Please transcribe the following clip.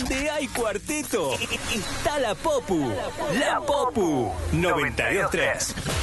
Donde hay cuarteto, está la Popu. La Popu 92.3.